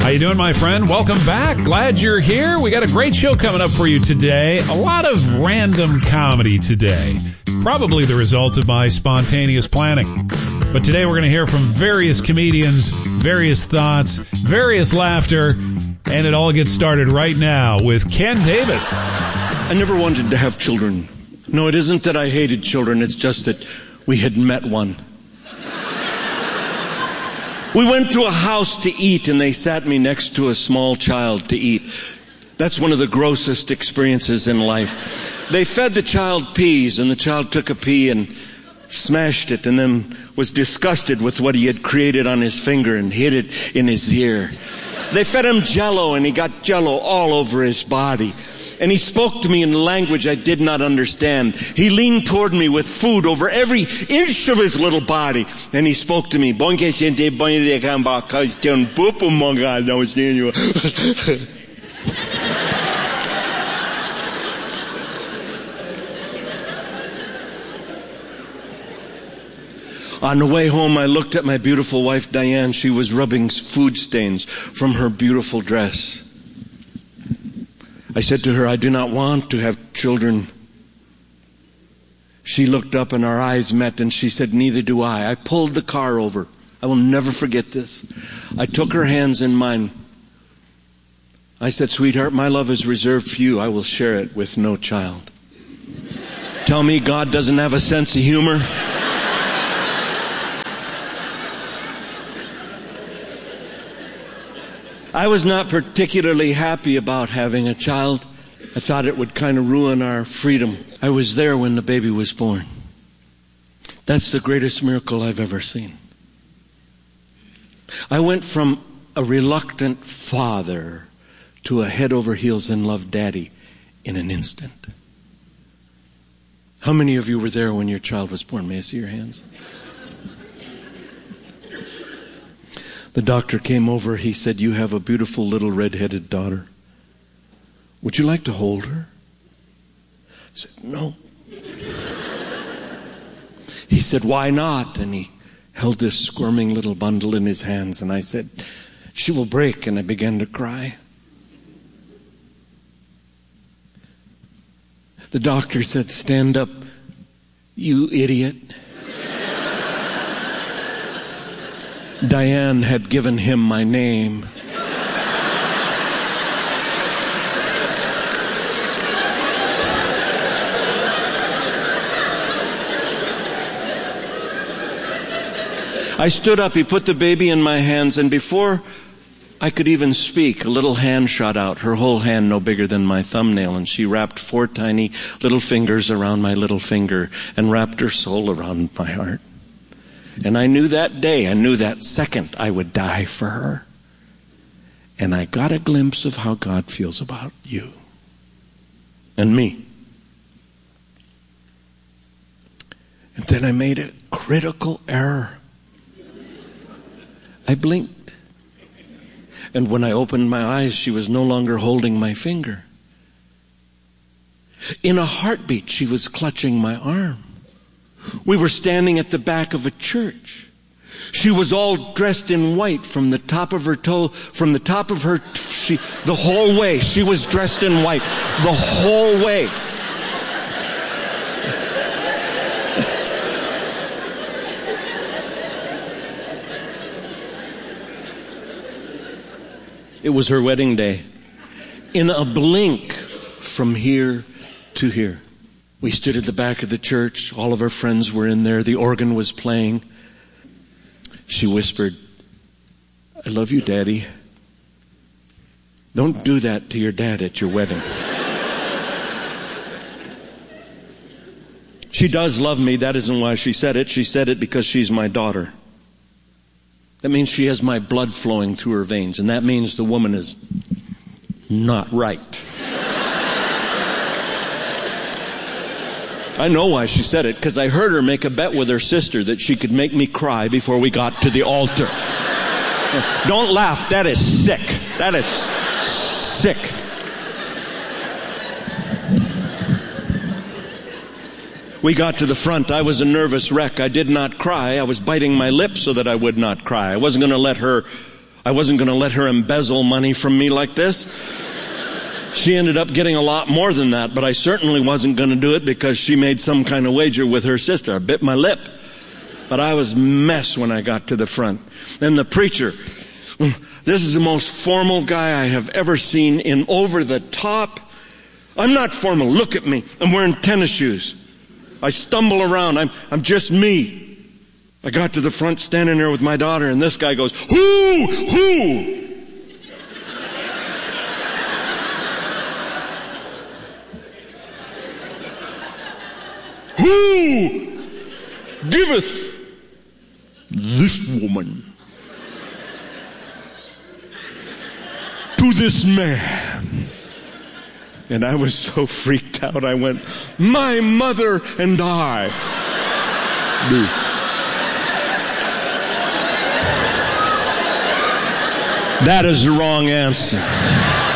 How you doing, my friend? Welcome back. Glad you're here. We got a great show coming up for you today. A lot of random comedy today. Probably the result of my spontaneous planning. But today we're going to hear from various comedians, various thoughts, various laughter, and it all gets started right now with Ken Davis. I never wanted to have children. No, it isn't that I hated children. It's just that we had met one. We went to a house to eat, and they sat me next to a small child to eat. That's one of the grossest experiences in life. They fed the child peas, and the child took a pea and smashed it, and then was disgusted with what he had created on his finger and hid it in his ear. They fed him Jell-O, and he got Jell-O all over his body. And he spoke to me in a language I did not understand. He leaned toward me with food over every inch of his little body. And he spoke to me. On the way home, I looked at my beautiful wife, Diane. She was rubbing food stains from her beautiful dress. I said to her, I do not want to have children. She looked up and our eyes met and she said, neither do I. I pulled the car over. I will never forget this. I took her hands in mine. I said, sweetheart, my love is reserved for you. I will share it with no child. Tell me God doesn't have a sense of humor? I was not particularly happy about having a child. I thought it would kind of ruin our freedom. I was there when the baby was born. That's the greatest miracle I've ever seen. I went from a reluctant father to a head over heels in love daddy in an instant. How many of you were there when your child was born? May I see your hands? The doctor came over. He said, you have a beautiful little red-headed daughter. Would you like to hold her? I said, no. He said, why not? And he held this squirming little bundle in his hands. And I said, she will break. And I began to cry. The doctor said, stand up, you idiot. Diane had given him my name. I stood up, he put the baby in my hands, and before I could even speak, a little hand shot out, her whole hand no bigger than my thumbnail, and she wrapped 4 tiny little fingers around my little finger and wrapped her soul around my heart. And I knew that day, I knew that second I would die for her. And I got a glimpse of how God feels about you and me. And then I made a critical error. I blinked. And when I opened my eyes, she was no longer holding my finger. In a heartbeat, she was clutching my arm. We were standing at the back of a church. She was all dressed in white from the top of her toe, the whole way. She was dressed in white the whole way. It was her wedding day. In a blink from here to here. We stood at the back of the church. All of our friends were in there. The organ was playing. She whispered, I love you, Daddy. Don't do that to your dad at your wedding. She does love me. That isn't why she said it. She said it because she's my daughter. That means she has my blood flowing through her veins. And that means the woman is not right. I know why she said it, because I heard her make a bet with her sister that she could make me cry before we got to the altar. Don't laugh. That is sick. That is sick. We got to the front. I was a nervous wreck. I did not cry. I was biting my lip so that I would not cry. I wasn't going to let her I wasn't going to let her embezzle money from me like this. She ended up getting a lot more than that, but I certainly wasn't going to do it because she made some kind of wager with her sister. I bit my lip. But I was a mess when I got to the front. And the preacher, this is the most formal guy I have ever seen, in over the top. I'm not formal. Look at me. I'm wearing tennis shoes. I stumble around. I'm just me. I got to the front standing there with my daughter, and this guy goes, Who? Who giveth this woman to this man? And I was so freaked out, I went, my mother and I do. That is the wrong answer.